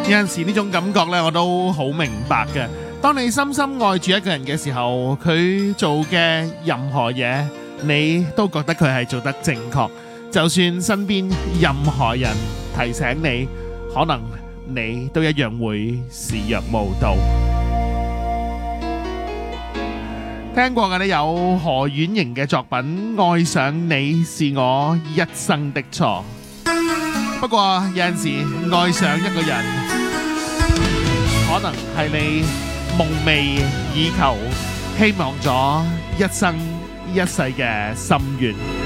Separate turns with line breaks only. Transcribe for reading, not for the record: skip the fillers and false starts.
有陣時呢種感覺呢，我都好明白嘅。當你深深愛住一個人嘅時候，佢做嘅任何嘢，你都覺得佢係做得正確。就算身邊任何人提醒你，可能你都一樣會視若無睹。聽過嘅呢有何婉瑩嘅作品《愛上你是我一生的錯》。不過有陣時愛上一個人，可能係你夢寐以求、希望咗一生一世嘅心願。